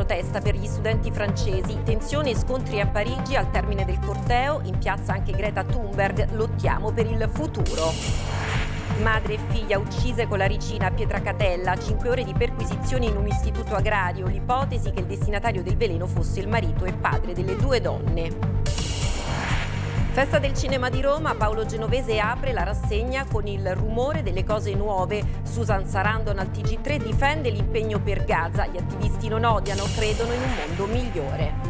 protesta per gli studenti francesi. Tensione e scontri a Parigi al termine del corteo. In piazza anche Greta Thunberg. Lottiamo per il futuro. Madre e figlia uccise con la ricina a Pietracatella, 5 ore di perquisizioni in un istituto agrario, l'ipotesi che il destinatario del veleno fosse il marito e padre delle 2 donne. Festa del Cinema di Roma, Paolo Genovese apre la rassegna con il rumore delle cose nuove. Susan Sarandon al TG3 difende l'impegno per Gaza, gli attivisti non odiano, credono in un mondo migliore.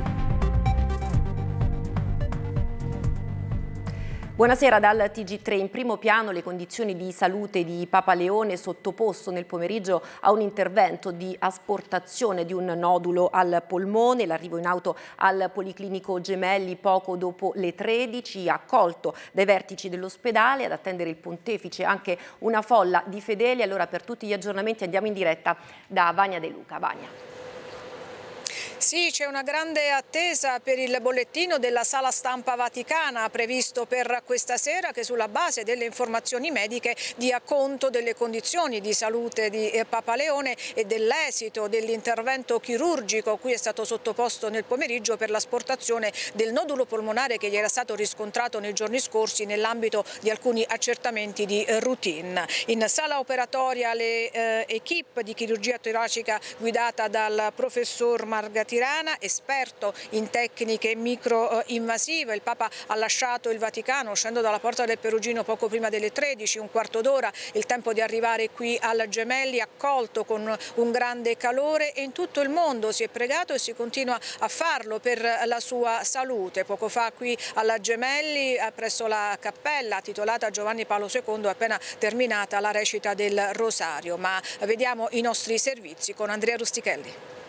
Buonasera dal TG3. In primo piano le condizioni di salute di Papa Leone, sottoposto nel pomeriggio a un intervento di asportazione di un nodulo al polmone. L'arrivo in auto al Policlinico Gemelli poco dopo le 13, accolto dai vertici dell'ospedale, ad attendere il pontefice anche una folla di fedeli. Allora, per tutti gli aggiornamenti andiamo in diretta da Vania De Luca. Vania. Sì, c'è una grande attesa per il bollettino della Sala Stampa Vaticana previsto per questa sera, che sulla base delle informazioni mediche dia conto delle condizioni di salute di Papa Leone e dell'esito dell'intervento chirurgico cui è stato sottoposto nel pomeriggio per l'asportazione del nodulo polmonare che gli era stato riscontrato nei giorni scorsi nell'ambito di alcuni accertamenti di routine. In sala operatoria le equipe di chirurgia toracica guidata dal professor Margatirana, esperto in tecniche microinvasive. Il Papa ha lasciato il Vaticano uscendo dalla porta del Perugino poco prima delle 13, un quarto d'ora, il tempo di arrivare qui al Gemelli, accolto con un grande calore, e in tutto il mondo si è pregato e si continua a farlo per la sua salute. Poco fa qui alla Gemelli, presso la cappella titolata Giovanni Paolo II, appena terminata la recita del Rosario. Ma vediamo i nostri servizi con Andrea Rustichelli.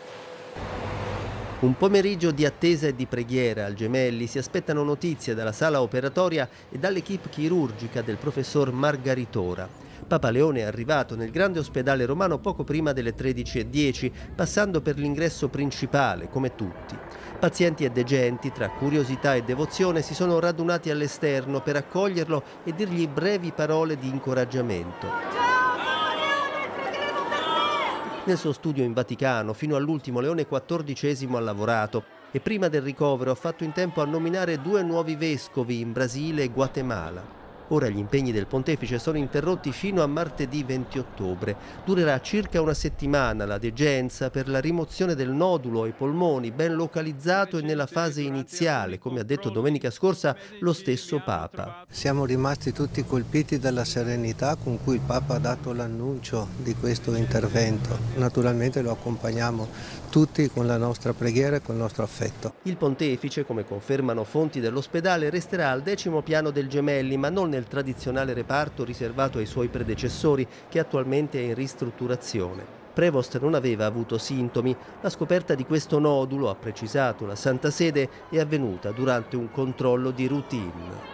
Un pomeriggio di attesa e di preghiera al Gemelli. Si aspettano notizie dalla sala operatoria e dall'equipe chirurgica del professor Margaritora. Papa Leone è arrivato nel grande ospedale romano poco prima delle 13:10, passando per l'ingresso principale, come tutti. Pazienti e degenti, tra curiosità e devozione, si sono radunati all'esterno per accoglierlo e dirgli brevi parole di incoraggiamento. Nel suo studio in Vaticano, fino all'ultimo Leone XIV ha lavorato e prima del ricovero ha fatto in tempo a nominare 2 nuovi vescovi in Brasile e Guatemala. Ora gli impegni del pontefice sono interrotti fino a martedì 20 ottobre. Durerà circa una settimana la degenza per la rimozione del nodulo ai polmoni, ben localizzato e nella fase iniziale, come ha detto domenica scorsa lo stesso Papa. Siamo rimasti tutti colpiti dalla serenità con cui il Papa ha dato l'annuncio di questo intervento. Naturalmente lo accompagniamo tutti con la nostra preghiera e con il nostro affetto. Il pontefice, come confermano fonti dell'ospedale, resterà al 10° piano del Gemelli, ma non nel tradizionale reparto riservato ai suoi predecessori, che attualmente è in ristrutturazione. Prevost non aveva avuto sintomi. La scoperta di questo nodulo, ha precisato la Santa Sede, è avvenuta durante un controllo di routine.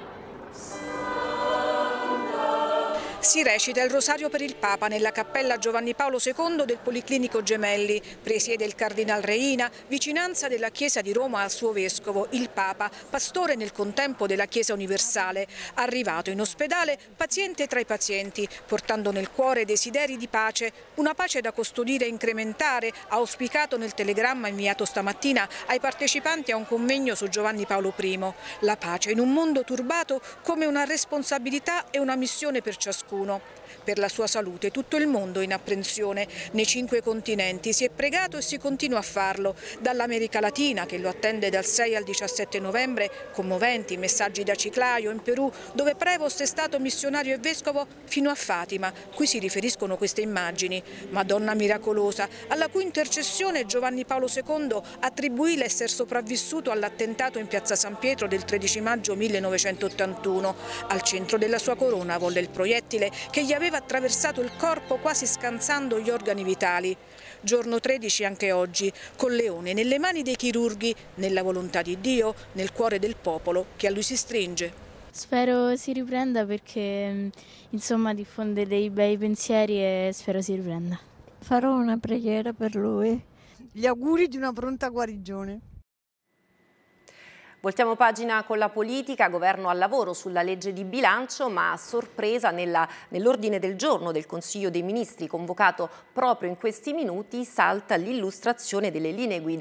Si recita il Rosario per il Papa nella cappella Giovanni Paolo II del Policlinico Gemelli. Presiede il Cardinal Reina, vicinanza della Chiesa di Roma al suo vescovo, il Papa, pastore nel contempo della Chiesa universale. Arrivato in ospedale, paziente tra i pazienti, portando nel cuore desideri di pace, una pace da custodire e incrementare, auspicato nel telegramma inviato stamattina ai partecipanti a un convegno su Giovanni Paolo I. La pace in un mondo turbato come una responsabilità e una missione per ciascuno. Per la sua salute tutto il mondo in apprensione. Nei 5 continenti si è pregato e si continua a farlo. Dall'America Latina, che lo attende dal 6 al 17 novembre, commoventi messaggi da Chiclayo in Perù, dove Prevost è stato missionario e vescovo, fino a Fatima, cui si riferiscono queste immagini. Madonna miracolosa, alla cui intercessione Giovanni Paolo II attribuì l'essere sopravvissuto all'attentato in piazza San Pietro del 13 maggio 1981. Al centro della sua corona volle il proiettile che gli aveva attraversato il corpo quasi scansando gli organi vitali. Giorno 13 anche oggi, con Leone nelle mani dei chirurghi, nella volontà di Dio, nel cuore del popolo che a lui si stringe. Spero si riprenda perché insomma diffonde dei bei pensieri e spero si riprenda. Farò una preghiera per lui. Gli auguri di una pronta guarigione. Voltiamo pagina con la politica, governo al lavoro sulla legge di bilancio, ma a sorpresa nell'ordine del giorno del Consiglio dei Ministri convocato proprio in questi minuti salta l'illustrazione delle linee guida